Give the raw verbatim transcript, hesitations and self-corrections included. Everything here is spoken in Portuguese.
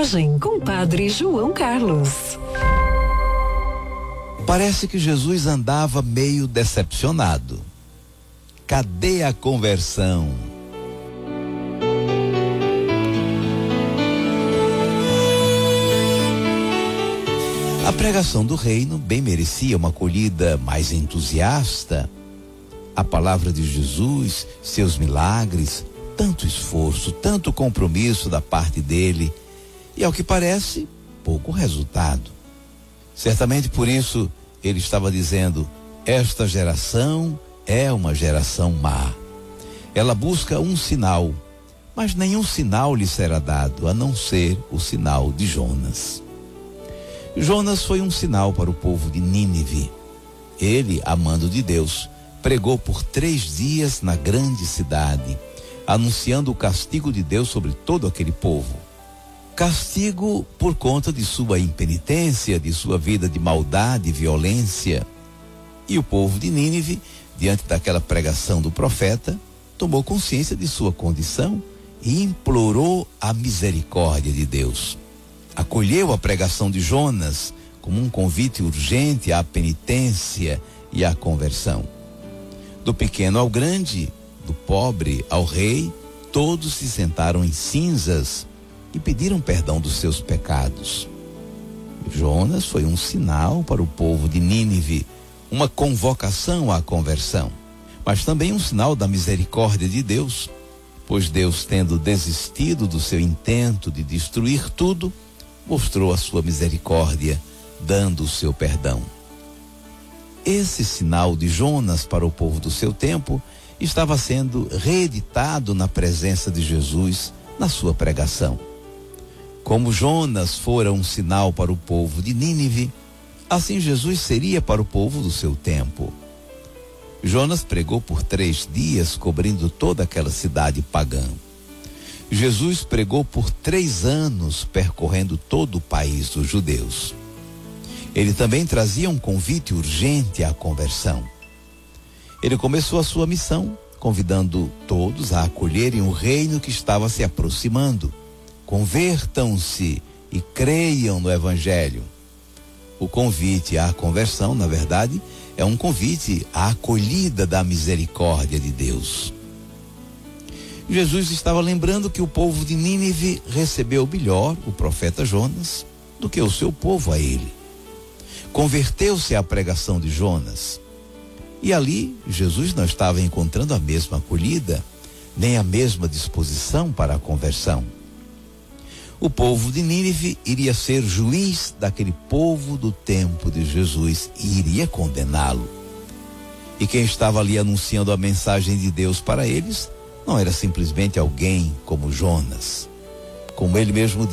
mensagem com Padre João Carlos. Parece que Jesus andava meio decepcionado. Cadê a conversão? A pregação do reino bem merecia uma acolhida mais entusiasta. A palavra de Jesus, seus milagres, tanto esforço, tanto compromisso da parte dele e, ao que parece, pouco resultado. Certamente por isso ele estava dizendo: esta geração é uma geração má. Ela busca um sinal, mas nenhum sinal lhe será dado, a não ser o sinal de Jonas. Jonas foi um sinal para o povo de Nínive. Ele, amando de Deus, pregou por três dias na grande cidade, anunciando o castigo de Deus sobre todo aquele povo. Castigo por conta de sua impenitência, de sua vida de maldade e violência. E o povo de Nínive, diante daquela pregação do profeta, tomou consciência de sua condição e implorou a misericórdia de Deus. Acolheu a pregação de Jonas como um convite urgente à penitência e à conversão. Do pequeno ao grande, do pobre ao rei, todos se sentaram em cinzas e pediram perdão dos seus pecados. Jonas foi um sinal para o povo de Nínive, uma convocação à conversão, mas também um sinal da misericórdia de Deus, pois Deus, tendo desistido do seu intento de destruir tudo, mostrou a sua misericórdia, dando o seu perdão. Esse sinal de Jonas para o povo do seu tempo estava sendo reeditado na presença de Jesus na sua pregação. Como Jonas fora um sinal para o povo de Nínive, assim Jesus seria para o povo do seu tempo. Jonas pregou por três dias, cobrindo toda aquela cidade pagã. Jesus pregou por três anos, percorrendo todo o país dos judeus. Ele também trazia um convite urgente à conversão. Ele começou a sua missão, convidando todos a acolherem o reino que estava se aproximando. Convertam-se e creiam no Evangelho. O convite à conversão, na verdade, é um convite à acolhida da misericórdia de Deus. Jesus estava lembrando que o povo de Nínive recebeu melhor o profeta Jonas do que o seu povo a ele. Converteu-se à pregação de Jonas. E ali, Jesus não estava encontrando a mesma acolhida, nem a mesma disposição para a conversão. O povo de Nínive iria ser juiz daquele povo do tempo de Jesus e iria condená-lo. E quem estava ali anunciando a mensagem de Deus para eles não era simplesmente alguém como Jonas. Como ele mesmo